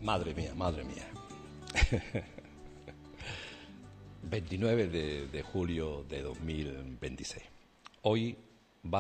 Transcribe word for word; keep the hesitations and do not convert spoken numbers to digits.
Madre mía, madre mía. veintinueve de, de julio de dos mil veintiséis. Hoy